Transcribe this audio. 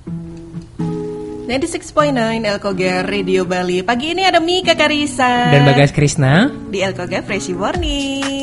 96.9 Elkoga Radio Bali. Pagi ini ada Mika Karisa dan Bagas Krisna di Elkoga Fresh Morning.